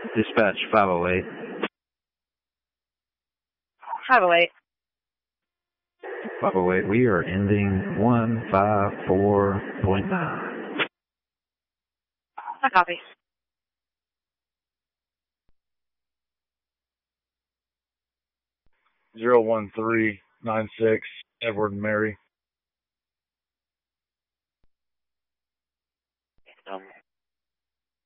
Dispatch 508. 508. 508, we are ending 154.9. I copy. 01396, Edward and Mary.